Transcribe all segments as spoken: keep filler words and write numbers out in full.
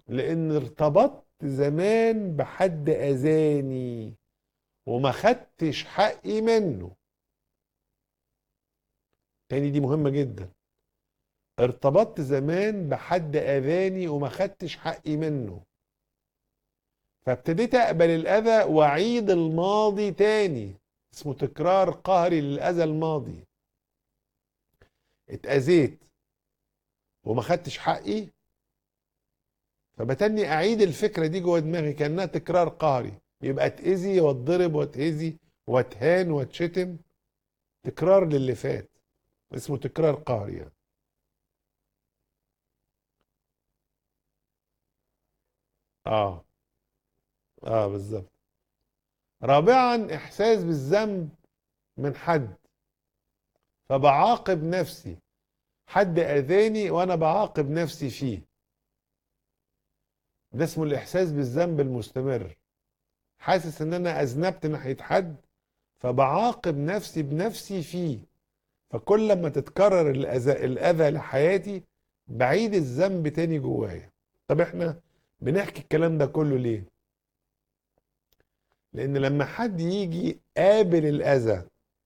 لان ارتبطت زمان بحد اذاني وما خدتش حقي منه. تاني دي مهمة جدا. ارتبطت زمان بحد اذاني وما خدتش حقي منه، فابتديت اقبل الاذى واعيد الماضي تاني. اسمه تكرار قهري للاذى الماضي. اتاذيت وما خدتش حقي، فبتني اعيد الفكره دي جوه دماغي كانها تكرار قهري. يبقى اتاذي واتضرب واتاذي واتهان واتشتم، تكرار للي فات. اسمه تكرار قهري يعني. اه اه بالظبط. رابعا احساس بالذنب من حد، فبعاقب نفسي. حد اذاني وانا بعاقب نفسي فيه، ده اسمه الاحساس بالذنب المستمر. حاسس ان انا اذنبت ناحيه حد فبعاقب نفسي بنفسي فيه. فكل لما تتكرر الاذى الاذى لحياتي بعيد الذنب تاني جوايا. طب احنا بنحكي الكلام ده كله ليه؟ لان لما حد يجي قابل الاذى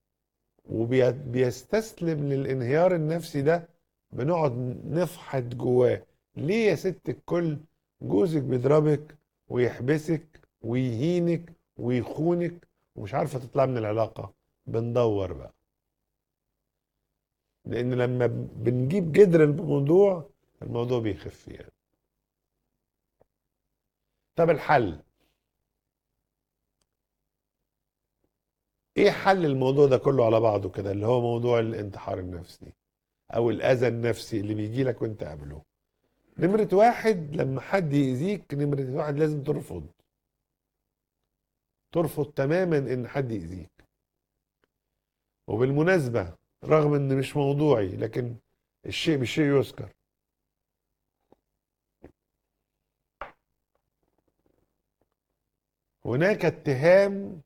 وبيستسلم للانهيار النفسي ده، بنقعد نفحت جواه. ليه يا ست الكل جوزك بيضربك ويحبسك ويهينك ويخونك ومش عارفه تطلع من العلاقه؟ بندور بقى. لان لما بنجيب جدر الموضوع الموضوع بيخف يعني. طب الحل ايه؟ حل الموضوع ده كله على بعضه كده اللي هو موضوع الانتحار النفسي او الاذى النفسي اللي بيجي لك وانت قابله. نمرة واحد، لما حد يأذيك نمرة واحد لازم ترفض. ترفض تماما ان حد يأذيك. وبالمناسبة رغم ان مش موضوعي لكن الشيء بالشيء يذكر. هناك اتهام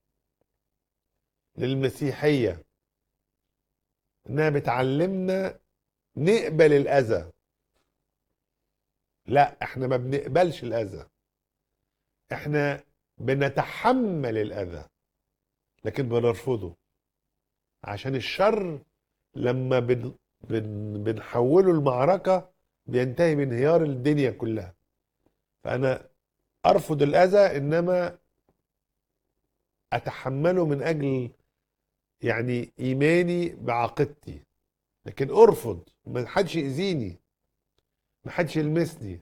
للمسيحية انها بتعلمنا نقبل الاذى. لا، احنا ما بنقبلش الاذى، احنا بنتحمل الاذى لكن بنرفضه. عشان الشر لما بن بن بنحوله المعركة بينتهي بانهيار الدنيا كلها. فانا ارفض الاذى انما اتحمله من اجل يعني ايماني بعقيدتي. لكن ارفض، ما حدش يأذيني، ما حدش يلمسني.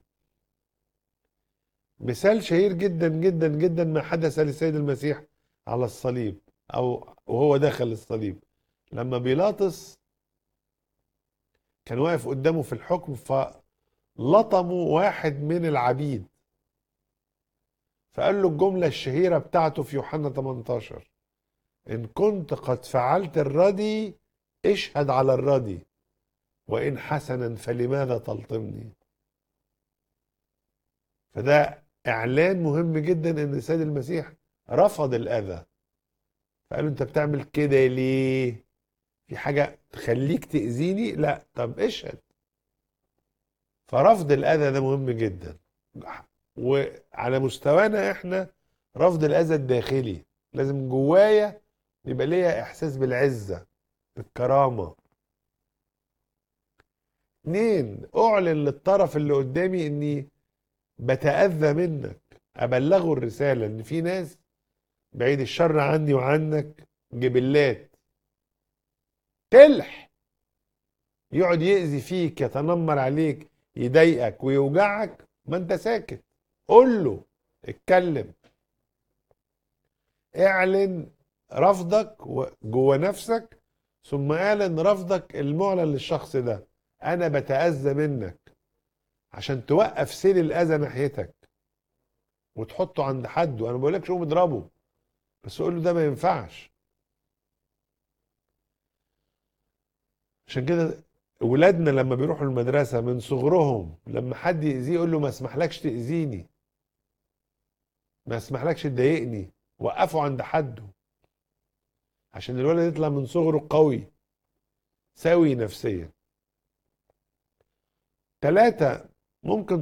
مثال شهير جدا جدا جدا ما حدث للسيد المسيح على الصليب او وهو داخل الصليب. لما بيلاطس كان واقف قدامه في الحكم فلطموا واحد من العبيد، فقال له الجملة الشهيرة بتاعته في يوحنا تمنتاشر: إن كنت قد فعلت الردي اشهد على الردي، وإن حسنا فلماذا تلطمني؟ فده إعلان مهم جدا إن السيد المسيح رفض الأذى. فقال له أنت بتعمل كده ليه؟ في حاجة تخليك تأذيني؟ لا، طب اشهد. فرفض الأذى ده مهم جدا. وعلى مستوانا احنا رفض الأذى الداخلي، لازم جوايا يبقى ليا إحساس بالعزة بالكرامة. اتنين، أعلن للطرف اللي قدامي إني بتأذى منك، أبلغه الرسالة إن في ناس بعيد الشر عني وعنك جبلات تلح يقعد يأذي فيك يتنمر عليك يضايقك ويوجعك، ما انت ساكت. قول له، اتكلم، اعلن رفضك جوه نفسك، ثم اعلن رفضك المعلن للشخص ده. انا بتأذى منك، عشان توقف سيل الاذى ناحيتك وتحطه عند حد. وانا ما بقولكش قوم اضربه، بس قول له ده ما ينفعش. عشان كده ولادنا لما بيروحوا المدرسة من صغرهم لما حد يأذيه يقول له ما اسمحلكش تأذيني، ما اسمحلكش تضايقني، وقفه عند حده. عشان الولد يطلع من صغره قوي سوي نفسيا. ثلاثة، ممكن